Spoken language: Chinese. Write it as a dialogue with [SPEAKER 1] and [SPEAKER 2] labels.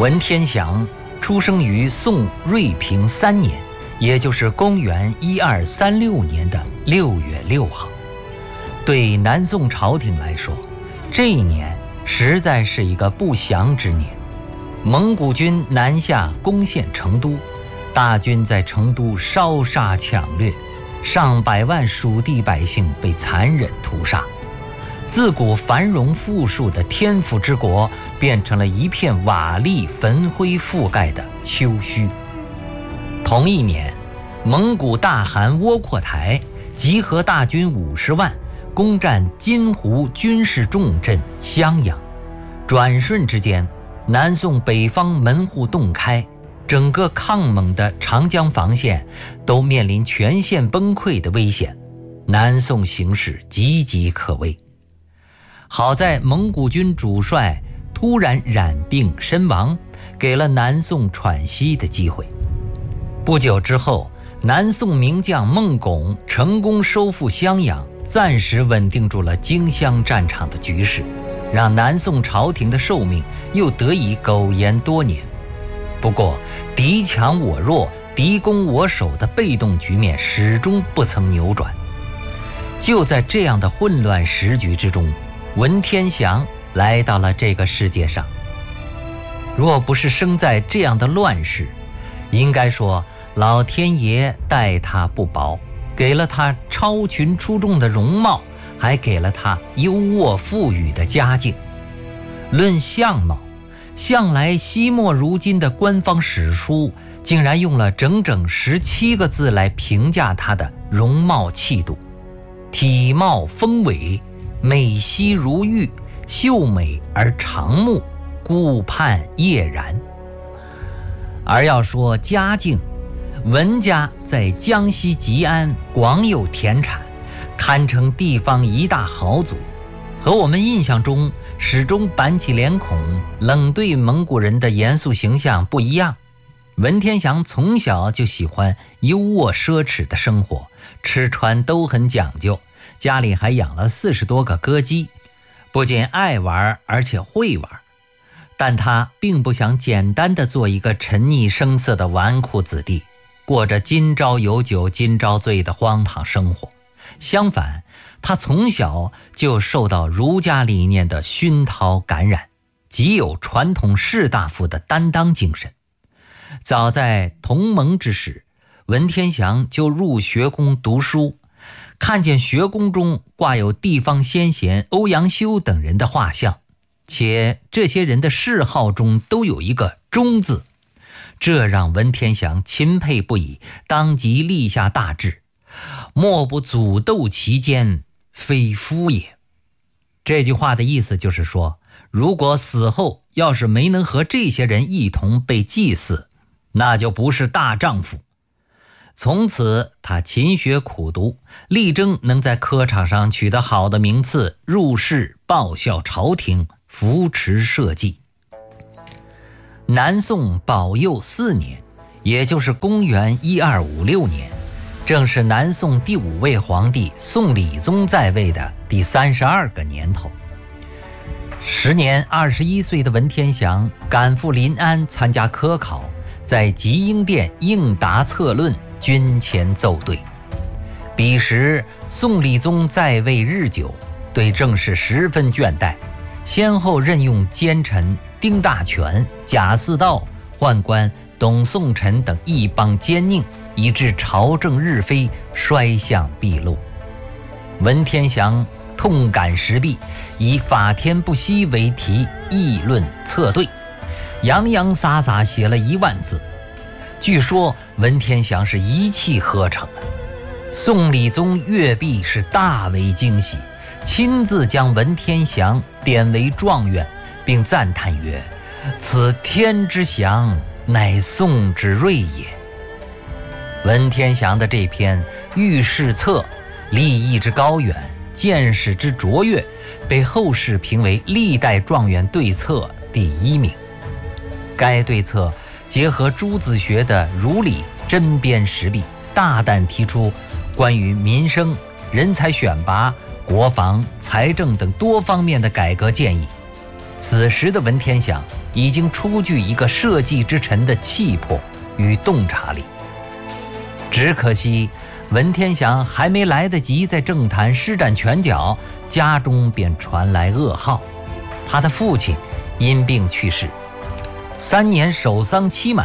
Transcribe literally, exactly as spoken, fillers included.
[SPEAKER 1] 文天祥出生于宋瑞平三年，也就是公元一二三六年的六月六号。对南宋朝廷来说，这一年实在是一个不祥之年。蒙古军南下攻陷成都，大军在成都烧杀抢掠，上百万蜀地百姓被残忍屠杀。自古繁荣富庶的天府之国，变成了一片瓦砾焚灰覆盖的丘墟。同一年，蒙古大汗窝阔台集合大军五十万，攻占金湖军事重镇襄阳。转瞬之间，南宋北方门户洞开，整个抗蒙的长江防线都面临全线崩溃的危险，南宋形势岌岌可危。好在蒙古军主帅突然染病身亡，给了南宋喘息的机会。不久之后，南宋名将孟拱成功收复襄阳，暂时稳定住了荆襄战场的局势，让南宋朝廷的寿命又得以苟延多年。不过敌强我弱，敌攻我守的被动局面始终不曾扭转。就在这样的混乱时局之中，文天祥来到了这个世界上。若不是生在这样的乱世，应该说老天爷待他不薄，给了他超群出众的容貌，还给了他优渥富裕的家境。论相貌，向来惜墨如金的官方史书竟然用了整整十七个字来评价他的容貌气度：体貌丰伟，美兮如玉，秀美而长目，顾盼叶然。而要说家境，文家在江西吉安广有田产，堪称地方一大豪族，和我们印象中始终板起脸孔冷对蒙古人的严肃形象不一样。文天祥从小就喜欢优渥奢侈的生活，吃穿都很讲究，家里还养了四十多个歌姬，不仅爱玩，而且会玩。但他并不想简单的做一个沉溺声色的纨绔子弟，过着今朝有酒今朝醉的荒唐生活。相反，他从小就受到儒家理念的熏陶感染，极有传统士大夫的担当精神。早在同蒙之时，文天祥就入学宫读书，看见学宫中挂有地方先贤欧阳修等人的画像，且这些人的谥号中都有一个忠字，这让文天祥钦佩不已，当即立下大志：莫不祖斗其间，非夫也。这句话的意思就是说，如果死后要是没能和这些人一同被祭祀，那就不是大丈夫。从此他勤学苦读，力争能在科场上取得好的名次，入仕报效朝廷，扶持社稷。南宋保佑四年，也就是公元一二五六年，正是南宋第五位皇帝宋理宗在位的第三十二个年头。时年二十一岁的文天祥赶赴临安参加科考，在集英殿应答策论，军前奏对。彼时宋理宗在位日久，对政事十分倦怠，先后任用奸臣丁大权、贾似道、宦官董宋臣等一帮奸佞，以致朝政日非，衰相毕露。文天祥痛感时弊，以法天不息为题议论策对，洋洋洒洒写了一万字。据说文天祥是一气呵成啊。宋理宗阅毕是大为惊喜，亲自将文天祥贬为状元，并赞叹曰：此天之祥，乃宋之瑞也。文天祥的这篇御史册立意之高远，见识之卓越，被后世评为历代状元对策第一名。该对策结合诸子学的儒理，针砭时弊，大胆提出关于民生、人才选拔、国防、财政等多方面的改革建议。 此时的文天祥已经初具一个社稷之臣的气魄与洞察力。只可惜文天祥还没来得及在政坛施展拳脚，家中便传来噩耗，他的父亲因病去世。三年守丧期满，